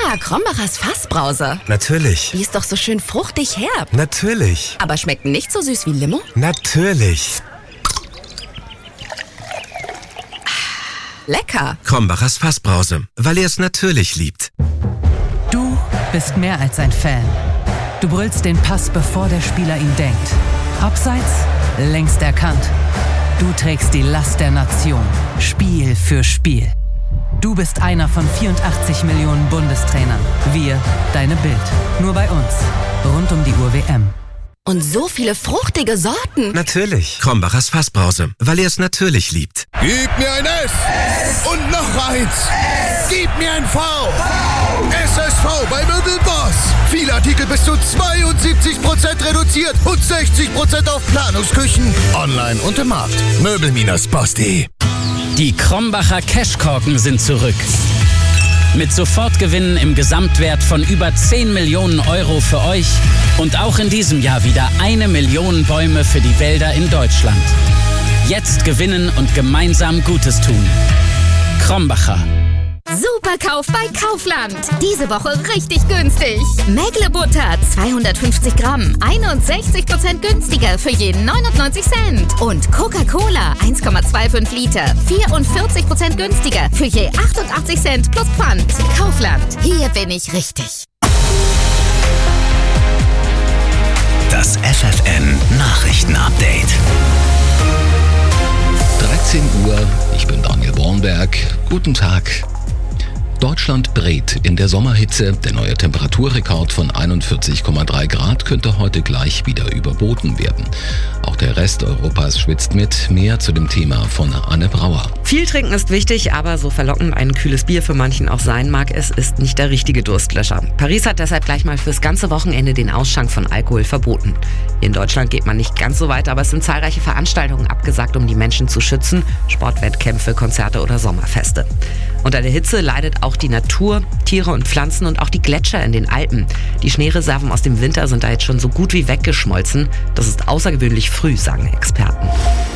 Krombacher Fassbrause. Natürlich. Die ist doch so schön fruchtig herb. Natürlich. Aber schmeckt nicht so süß wie Limo? Natürlich. Lecker. Krombachers Fassbrause, weil er es natürlich liebt. Du bist mehr als ein Fan. Du brüllst den Pass, bevor der Spieler ihn denkt. Abseits, längst erkannt. Du trägst die Last der Nation, Spiel für Spiel. Du bist einer von 84 Millionen Bundestrainern. Wir, deine Bild. Nur bei uns. Rund um die Uhr WM. Und so viele fruchtige Sorten. Natürlich. Krombachers Fassbrause, weil er es natürlich liebt. Gib mir ein S und noch eins. Gib mir ein V. SSV bei Möbelboss. Viele Artikel bis zu 72% reduziert und 60% auf Planungsküchen. Online und im Markt. Möbel-boss.de. Die Krombacher Cashkorken sind zurück. Mit Sofortgewinnen im Gesamtwert von über 10 Millionen Euro für euch und auch in diesem Jahr wieder 1 Million Bäume für die Wälder in Deutschland. Jetzt gewinnen und gemeinsam Gutes tun. Krombacher. Superkauf bei Kaufland. Diese Woche richtig günstig. Mägle-Butter 250 Gramm, 61% günstiger für jeden 99 Cent. Und Coca-Cola 1,25 Liter, 44% günstiger für je 88 Cent plus Pfand. Kaufland, hier bin ich richtig. Das FFN Nachrichtenupdate. 13 Uhr, ich bin Daniel Bornberg. Guten Tag. Deutschland brät in der Sommerhitze. Der neue Temperaturrekord von 41,3 Grad könnte heute gleich wieder überboten werden. Auch der Rest Europas schwitzt mit. Mehr zu dem Thema von Anne Brauer. Viel trinken ist wichtig, aber so verlockend ein kühles Bier für manchen auch sein mag, es ist nicht der richtige Durstlöscher. Paris hat deshalb gleich mal fürs ganze Wochenende den Ausschank von Alkohol verboten. Hier in Deutschland geht man nicht ganz so weit, aber es sind zahlreiche Veranstaltungen abgesagt, um die Menschen zu schützen. Sportwettkämpfe, Konzerte oder Sommerfeste. Unter der Hitze leidet auch die Natur, Tiere und Pflanzen und auch die Gletscher in den Alpen. Die Schneereserven aus dem Winter sind da jetzt schon so gut wie weggeschmolzen. Das ist außergewöhnlich früh, sagen Experten.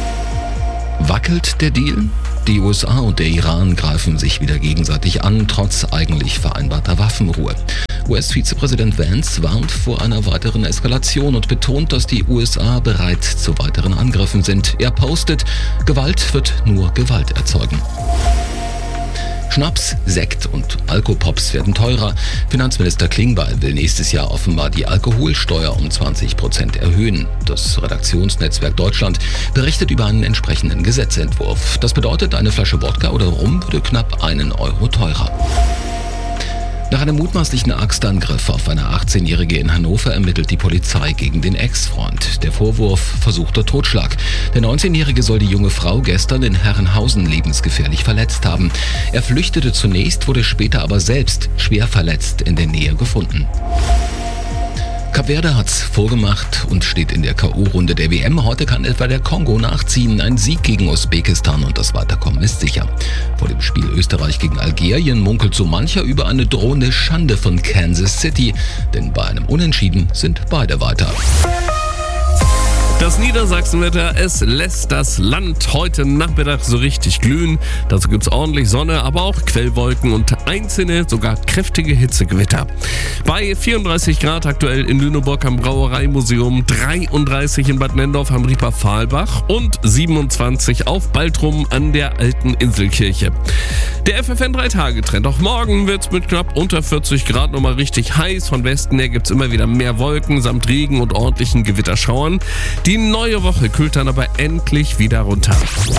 Wackelt der Deal? Die USA und der Iran greifen sich wieder gegenseitig an, trotz eigentlich vereinbarter Waffenruhe. US-Vizepräsident Vance warnt vor einer weiteren Eskalation und betont, dass die USA bereit zu weiteren Angriffen sind. Er postet, Gewalt wird nur Gewalt erzeugen. Schnaps, Sekt und Alkopops werden teurer. Finanzminister Klingbeil will nächstes Jahr offenbar die Alkoholsteuer um 20% erhöhen. Das Redaktionsnetzwerk Deutschland berichtet über einen entsprechenden Gesetzentwurf. Das bedeutet, eine Flasche Wodka oder Rum würde knapp 1 Euro teurer. Nach einem mutmaßlichen Axtangriff auf eine 18-Jährige in Hannover ermittelt die Polizei gegen den Ex-Freund. Der Vorwurf: versuchter Totschlag. Der 19-Jährige soll die junge Frau gestern in Herrenhausen lebensgefährlich verletzt haben. Er flüchtete zunächst, wurde später aber selbst schwer verletzt in der Nähe gefunden. Kap Verde hat's vorgemacht und steht in der K.O.-Runde der WM. Heute kann etwa der Kongo nachziehen. Ein Sieg gegen Usbekistan und das Weiterkommen ist sicher. Vor dem Spiel Österreich gegen Algerien munkelt so mancher über eine drohende Schande von Kansas City. Denn bei einem Unentschieden sind beide weiter. Das Niedersachsenwetter, es lässt das Land heute Nachmittag so richtig glühen. Dazu gibt's ordentlich Sonne, aber auch Quellwolken und einzelne, sogar kräftige Hitzegewitter. Bei 34 Grad aktuell in Lüneburg am Brauereimuseum, 33 in Bad Nendorf am Rieper-Fahlbach und 27 auf Baltrum an der Alten Inselkirche. Der FFN 3-Tage-Trend. Auch morgen wird's mit knapp unter 40 Grad nochmal richtig heiß. Von Westen her gibt's immer wieder mehr Wolken samt Regen und ordentlichen Gewitterschauern. Die neue Woche kühlt dann aber endlich wieder runter.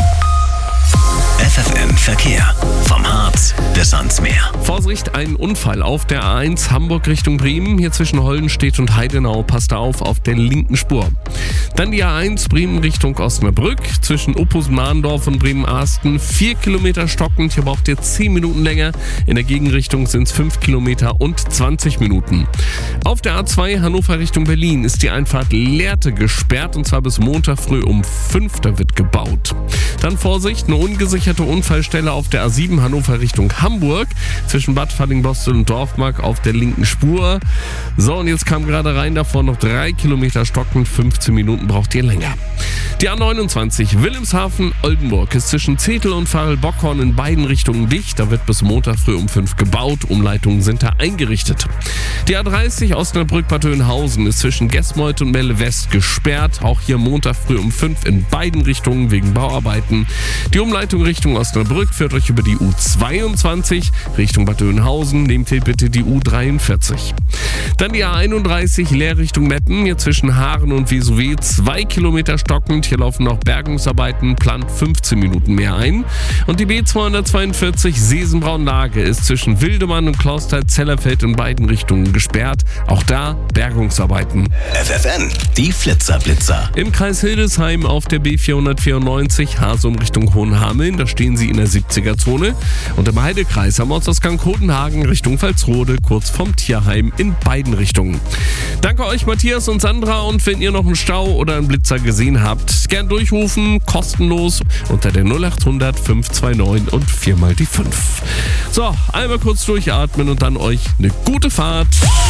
FFN Verkehr. Vom Harz bis ans Meer. Vorsicht, ein Unfall auf der A1 Hamburg Richtung Bremen. Hier zwischen Hollenstedt und Heidenau. Passt auf der linken Spur. Dann die A1 Bremen Richtung Osnabrück. Zwischen Oppus-Mahndorf und Bremen-Arsten 4 Kilometer stockend. Hier braucht ihr 10 Minuten länger. In der Gegenrichtung sind es 5 Kilometer und 20 Minuten. Auf der A2 Hannover Richtung Berlin ist die Einfahrt Lehrte gesperrt. Und zwar bis Montag früh um 5. Da wird gebaut. Dann Vorsicht, eine ungesicherte Unfallstelle auf der A7 Hannover Richtung Hamburg. Zwischen Bad Fallingbostel und Dorfmark auf der linken Spur. So, und jetzt kam gerade rein, davor noch 3 Kilometer stockend, 15 Minuten braucht ihr länger. Die A29 Wilhelmshaven-Oldenburg ist zwischen Zetel und Farel-Bockhorn in beiden Richtungen dicht. Da wird bis Montag früh um 5 gebaut. Umleitungen sind da eingerichtet. Die A30 Osnabrück-Bad Oeynhausen ist zwischen Gesmold und Melle West gesperrt. Auch hier Montag früh um 5 in beiden Richtungen wegen Bauarbeiten. Die Umleitung Richtung Osnabrück führt euch über die U22. Richtung Bad Oeynhausen nehmt ihr bitte die U43. Dann die A31 Leer Richtung Meppen. Hier zwischen Haaren und Vesuve 2 Kilometer stockend. Hier laufen noch Bergungsarbeiten, plant 15 Minuten mehr ein. Und die B242 Sesenbraun-Lage ist zwischen Wildemann und Klausthal-Zellerfeld in beiden Richtungen gesperrt. Auch da Bergungsarbeiten. FFN, die Flitzer-Blitzer. Im Kreis Hildesheim auf der B494 Hasum Richtung Hohenhameln, da stehen sie in der 70er-Zone. Und im Heidekreis am Ortsausgang Kodenhagen Richtung Pfalzrode, kurz vom Tierheim in beiden Richtungen. Danke euch Matthias und Sandra, und wenn ihr noch einen Stau oder einen Blitzer gesehen habt, gern durchrufen, kostenlos unter der 0800 529 und 4 mal die 5. So, einmal kurz durchatmen und dann euch eine gute Fahrt.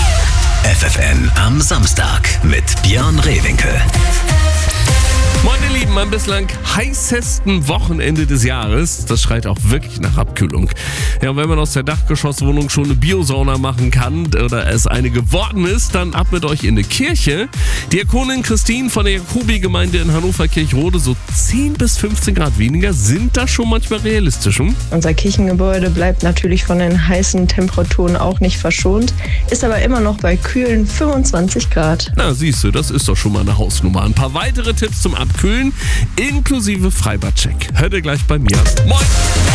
FFN am Samstag mit Björn Rehwinkel. Meine Lieben, am bislang heißesten Wochenende des Jahres. Das schreit auch wirklich nach Abkühlung. Ja, und wenn man aus der Dachgeschosswohnung schon eine Biosauna machen kann oder es eine geworden ist, dann ab mit euch in eine Kirche. Diakonin Christine von der Jakobi-Gemeinde in Hannover-Kirchrode, so 10 bis 15 Grad weniger sind das schon manchmal realistisch. Unser Kirchengebäude bleibt natürlich von den heißen Temperaturen auch nicht verschont, ist aber immer noch bei kühlen 25 Grad. Na, siehst du, das ist doch schon mal eine Hausnummer. Ein paar weitere Tipps zum Abkühlen, inklusive Freibadcheck. Hört ihr gleich bei mir. Moin!